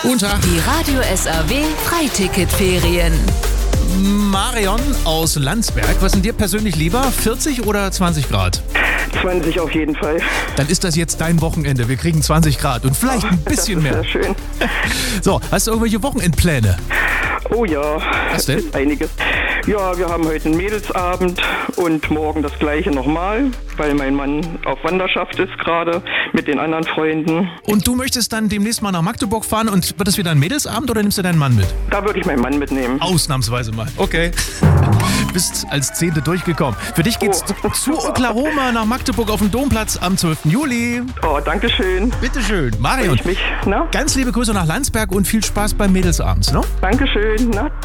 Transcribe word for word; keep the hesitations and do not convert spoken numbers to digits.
Guten Tag. Die Radio S R W Freiticketferien. Marion aus Landsberg. Was ist dir persönlich lieber? vierzig oder zwanzig Grad? zwanzig auf jeden Fall. Dann ist das jetzt dein Wochenende. Wir kriegen zwanzig Grad und vielleicht ein bisschen mehr. Sehr schön. So, hast du irgendwelche Wochenendpläne? Oh ja. Was denn? Einiges. Ja, wir haben heute einen Mädelsabend und morgen das gleiche nochmal, weil mein Mann auf Wanderschaft ist gerade mit den anderen Freunden. Und du möchtest dann demnächst mal nach Magdeburg fahren und wird das wieder ein Mädelsabend oder nimmst du deinen Mann mit? Da würde ich meinen Mann mitnehmen. Ausnahmsweise mal. Okay. Bist als Zehnte durchgekommen. Für dich geht's Oh. zu Oklahoma nach Magdeburg auf dem Domplatz am zwölften Juli. Oh, danke schön. Bitteschön. Marion, Ich mich, na? ganz liebe Grüße nach Landsberg und viel Spaß beim Mädelsabend. Ne? Dankeschön, na?